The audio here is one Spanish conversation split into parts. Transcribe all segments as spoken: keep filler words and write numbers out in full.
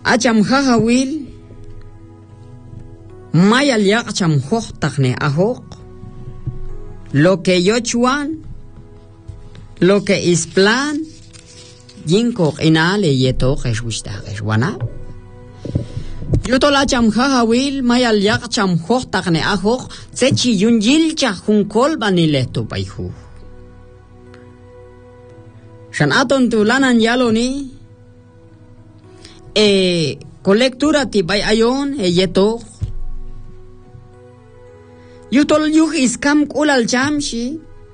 acham hahawil mayal yaqcham hoqtaqne ahoq lo que yo chuan lo que is plan yinko inale yeto khashwishta khashwana yutola cham hahawil mayal yaqcham hoqtaqne ahoq tsechi yunjil cha hunkol banile to paihu shan aton tulanan yaloni e colectura ti bay ayon e yeto yutol yuh iskam kulal chamshi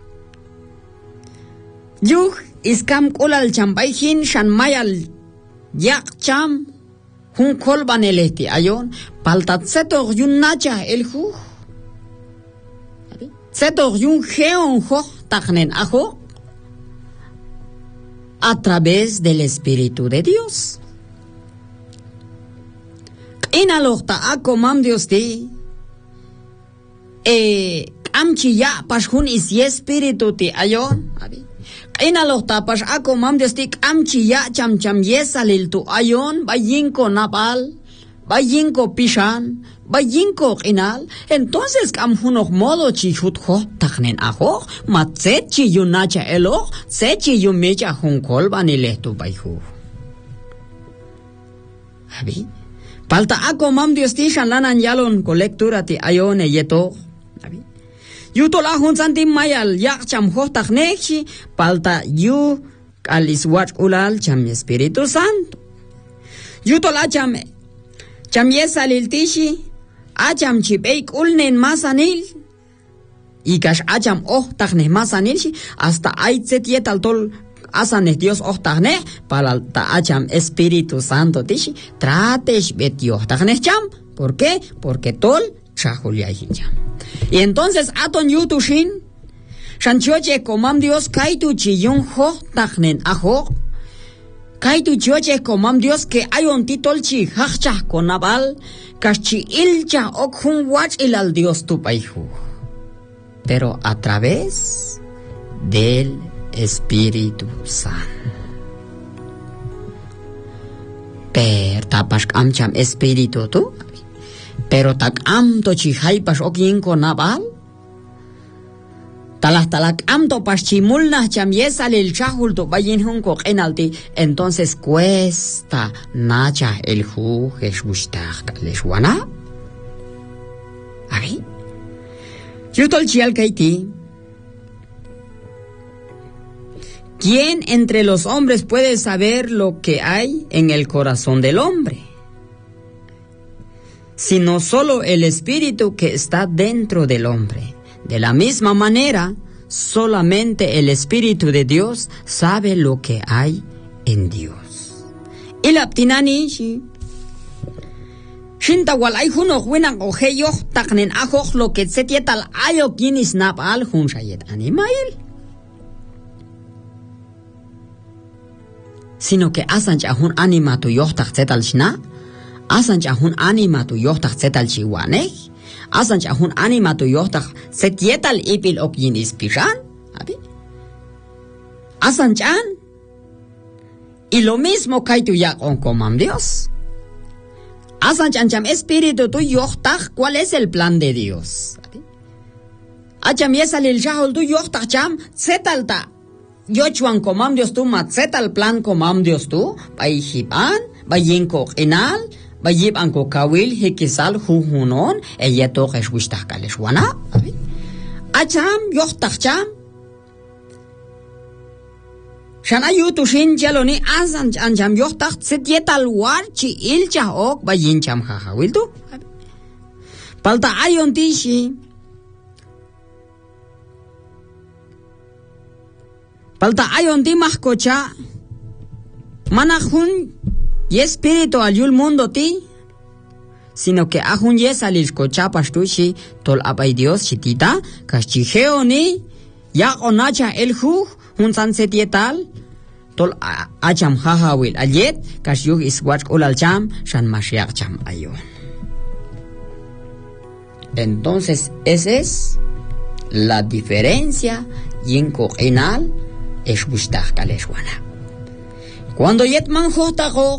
yuh iskam kulal chambay hin shan mayal yak cham hun kol baneleti ayon paltat setor yun nacha el hu setor yun geon ho taknen ajo a través del Espíritu de Dios. Inalokta akomam Dios ti e amchi ya pashun is espíritu ti ayon abi inalokta pash akomam Dios ti amchi ya cham cham yesalil tu ayon bayinko napal bayinko pishan bayinko inal entonces kam hunok modo chi hut ho taknen ajo matset chi yunacha elo sechi yumecha hunkol banile tu bayhu abi palta akomam Dios ti shanlanan yalon colectura ti ayone yeto abi yutola hunsanti mayal yaqcham hotak nekshi palta yu aliswach ulal cham Espíritu Santo yutola cham cham yesalil tishi acham chipeik ulnen masanil ikash acham oh takne masanil shi hasta aitzet yetal tol asane Dios ohtahne palta acham Espíritu Santo tishi tratesh bet yohtahne cham ¿por qué? Porque tol chajulia hincham y entonces aton yutushin shanchoche komam Dios kaitu chiyun hohtahnen ajo kaitu choche komam Dios que ayon titol chi hachcha konabal kachi ilcha okhun wach ilal Dios tu paihu pero a través del Espíritu Santo. Per tapash amcham Espíritu tu, pero tak am to chi haipash okin konabal. Talah talak am to pash chimulna cham yesal el chahul to bayin hunko enalti, entonces cuesta nacha el hu jesustach leswana. Abi. Yutol chial kaiti. ¿Quién entre los hombres puede saber lo que hay en el corazón del hombre? Sino solo el Espíritu que está dentro del hombre. De la misma manera, solamente el Espíritu de Dios sabe lo que hay en Dios. Y la ptinani shi. Shinta walay hunok winan ojeyoh taknen ajoh lo que setietal ayo kinis nap al hun shayet animail. Sino que asanch ahun anima tu yohtach zetal shna, asanch ahun anima tu yohtach zetal chiwanech, asanch ahun anima tu yohtach setietal ipil okyin ispishan, abi. Asanchan. Y lo mismo kai tu yak on komam Dios. Asanchan cham espíritu tu yohtach, ¿cuál es el plan de Dios? Abi. Acham yesalil shahol tu yohtach cham zetal ta. Yo chuan komam Dios tu matzet al plan komam Dios tu bay hiban bay yinko inal bay yib anko kawil hikisal huhunon e yeto khashwishtah kaleshwana acham yohtach cham shana yutu shin jaloni azan anjam yohtach set yetal war chi ilcha ok bay yincham khawil tu palta ayon tishi palta ayon ti mahkocha manajun y espíritu ayul mundo ti sino que ajun yes alil kocha pastushi tol abay Dios chitita kaschigeoni ya onacha el hu hun sansetital tol acham hahawil alet kashyug iswach ulal cham shan mashiach cham ayon. Entonces esa es la diferencia yinko inal es gustach kaleshwana. Cuando yet man